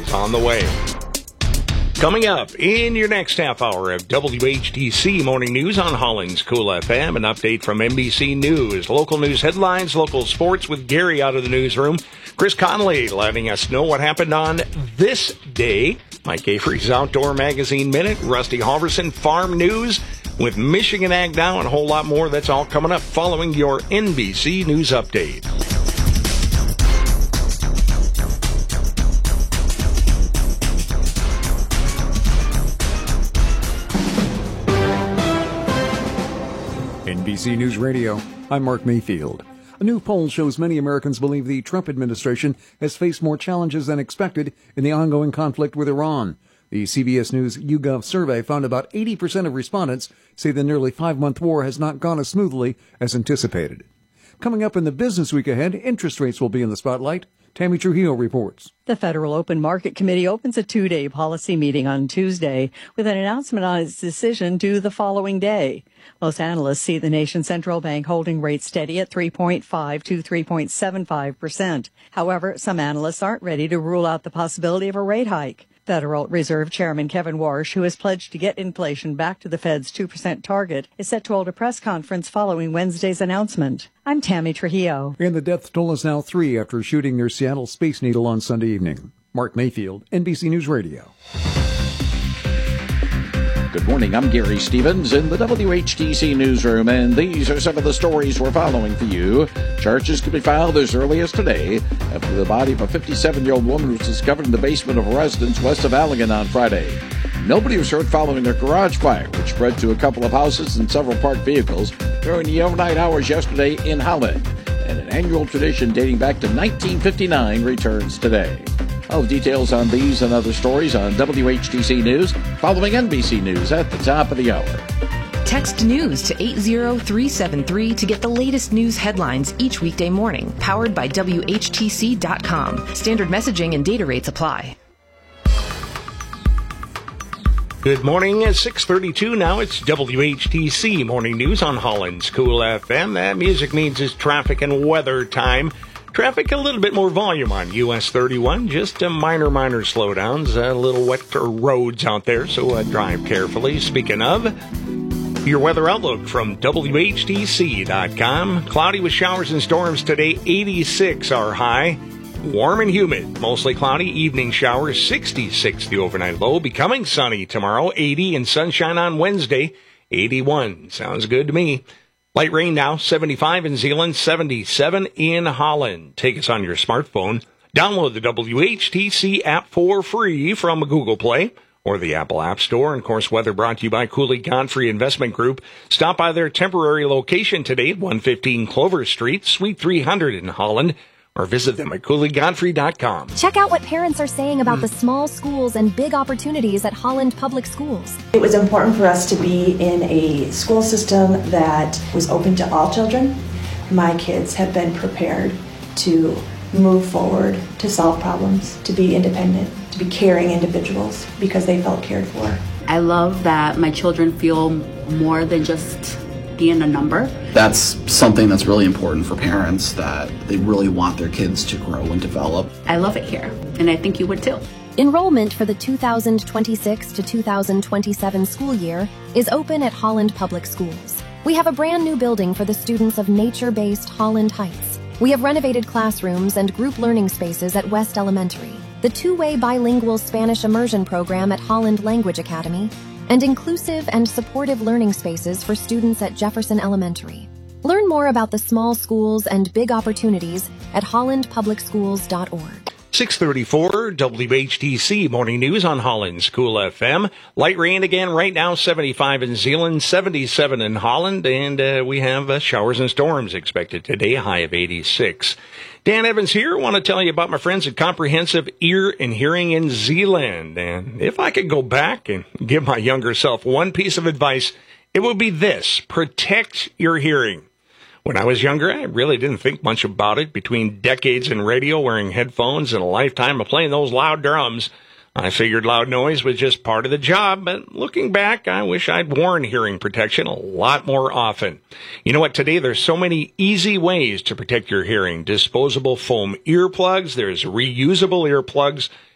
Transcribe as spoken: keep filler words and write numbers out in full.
is on the way. Coming up in your next half hour of W H T C Morning News on Holland's Cool F M, an update from N B C News, local news headlines, local sports with Gary out of the newsroom, Chris Connolly letting us know what happened on this day, Mike Avery's Outdoor Magazine Minute, Rusty Halverson Farm News with Michigan Ag Now, and a whole lot more. That's all coming up following your N B C News update. N B C News Radio, I'm Mark Mayfield. A new poll shows many Americans believe the Trump administration has faced more challenges than expected in the ongoing conflict with Iran. The C B S News YouGov survey found about eighty percent of respondents say the nearly five-month war has not gone as smoothly as anticipated. Coming up in the business week ahead, interest rates will be in the spotlight. Tammy Trujillo reports. The Federal Open Market Committee opens a two-day policy meeting on Tuesday with an announcement on its decision due the following day. Most analysts see the nation's central bank holding rates steady at three point five to three point seven five percent. However, some analysts aren't ready to rule out the possibility of a rate hike. Federal Reserve Chairman Kevin Warsh, who has pledged to get inflation back to the Fed's two percent target, is set to hold a press conference following Wednesday's announcement. I'm Tammy Trujillo. And the death toll is now three after shooting near Seattle Space Needle on Sunday evening. Mark Mayfield, N B C News Radio. Good morning, I'm Gary Stevens in the W H T C newsroom, and these are some of the stories we're following for you. Charges could be filed as early as today after the body of a fifty-seven-year-old woman was discovered in the basement of a residence west of Allegan on Friday. Nobody was hurt following a garage fire, which spread to a couple of houses and several parked vehicles during the overnight hours yesterday in Holland. And an annual tradition dating back to nineteen fifty-nine returns today. All the details on these and other stories on W H T C News, following N B C News at the top of the hour. Text NEWS to eight zero three seven three to get the latest news headlines each weekday morning, powered by W H T C dot com. Standard messaging and data rates apply. Good morning, at six thirty-two now. It's W H T C Morning News on Holland's Cool F M. That music means it's traffic and weather time. Traffic, a little bit more volume on U S thirty-one, just a minor, minor slowdowns, a little wetter roads out there, so uh, drive carefully. Speaking of, your weather outlook from W H T C dot com. Cloudy with showers and storms today, eighty-six our high. Warm and humid, mostly cloudy, evening showers, sixty-six the overnight low. Becoming sunny tomorrow, eighty, and sunshine on Wednesday, eighty-one. Sounds good to me. Light rain now, seventy-five in Zeeland, seventy-seven in Holland. Take us on your smartphone. Download the W H T C app for free from Google Play or the Apple App Store. And, of course, weather brought to you by Cooley Godfrey Investment Group. Stop by their temporary location today at one fifteen Clover Street, Suite three hundred in Holland, or visit them at Cooley Godfrey dot com. Check out what parents are saying about the small schools and big opportunities at Holland Public Schools. It was important for us to be in a school system that was open to all children. My kids have been prepared to move forward, to solve problems, to be independent, to be caring individuals because they felt cared for. I love that my children feel more than just being a number. That's something that's really important for parents, that they really want their kids to grow and develop. I love it here, and I think you would too. Enrollment for the two thousand twenty-six to two thousand twenty-seven school year is open at Holland Public Schools. We have a brand new building for the students of nature-based Holland Heights. We have renovated classrooms and group learning spaces at West Elementary, the two-way bilingual Spanish immersion program at Holland Language Academy, and inclusive and supportive learning spaces for students at Jefferson Elementary. Learn more about the small schools and big opportunities at holland public schools dot org. six thirty-four W H T C Morning News on Holland's Cool F M. Light rain again right now, seventy-five in Zeeland, seventy-seven in Holland, and uh, we have uh, showers and storms expected today, a high of eighty-six. Dan Evans here. I want to tell you about my friends at Comprehensive Ear and Hearing in Zeeland. And if I could go back and give my younger self one piece of advice, it would be this: protect your hearing. When I was younger, I really didn't think much about it. Between decades in radio, wearing headphones, and a lifetime of playing those loud drums, I figured loud noise was just part of the job. But looking back, I wish I'd worn hearing protection a lot more often. You know what? Today, there's so many easy ways to protect your hearing. Disposable foam earplugs. There's reusable earplugs.